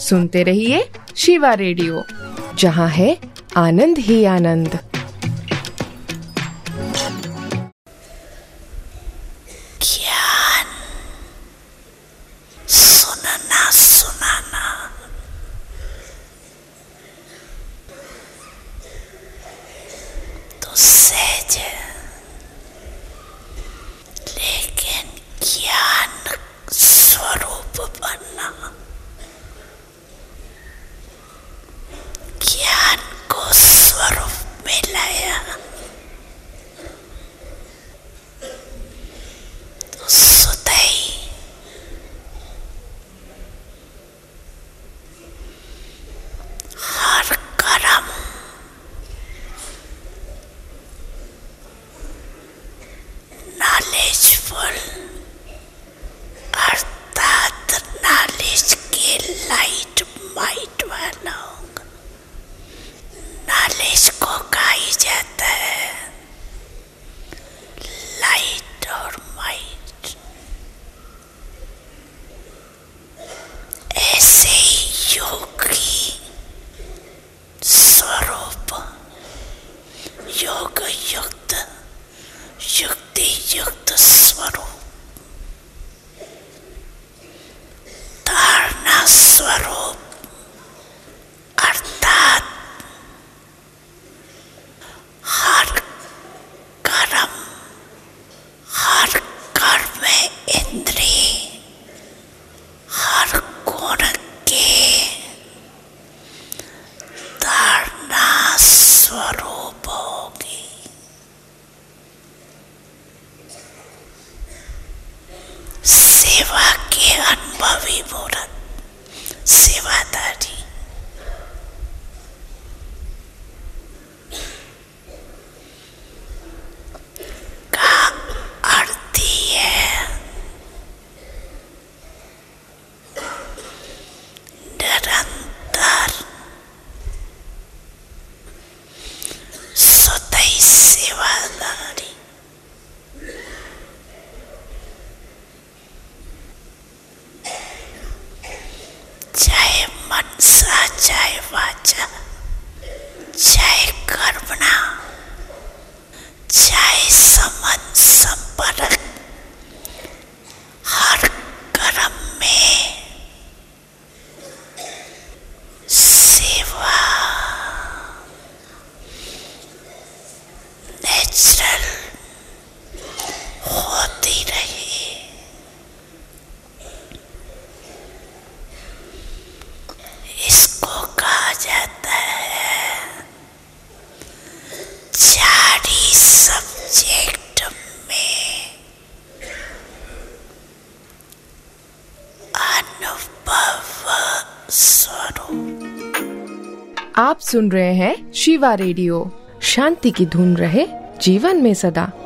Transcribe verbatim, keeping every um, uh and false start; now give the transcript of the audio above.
सुनते रहिए शिवा रेडियो, जहाँ है आनंद ही आनंद। ज्ञान सुनना सुनाना, तो सहज है, लेकिन ज्ञान स्वरूप बनना, ज्ञान को स्वरूप में लाया तो सुधई हर कर्म नॉलेजफुल अर्थात नॉलेज के लाइट माइट वाला होगा। नॉलेज को कहा जाता है लाइट और माइट। ऐसे ही योगी स्वरूप, योग युक्त, युक्ति युक्त स्वरूप, धारणा स्वरूप अर्थात हर कर्म, हर कर्म इंद्रिय, हर गुण के धारणा स्वरूप होगी। सेवा के अनुभवी मूर्त, सेवादारी, का अर्थ ही है निरंतर सदैव सेवादारी। चाहे मनसा, चाहे वाचा, चाहे कर्मणा, चाहे संबंध संपर्क, हर कर्म में सेवा नेचुरल होती रहे। इसको कहा जाता है चारी सब्जेक्ट में अनुभव स्वरूप। आप सुन रहे हैं शिवा रेडियो। शांति की धुन रहे जीवन में सदा।